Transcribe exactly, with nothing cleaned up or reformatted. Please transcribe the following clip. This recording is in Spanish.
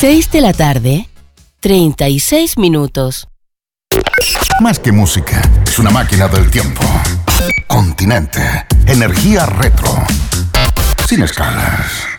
Seis de la tarde, treinta y seis minutos. Más que música, es una máquina del tiempo. Continente, energía retro, sin escalas.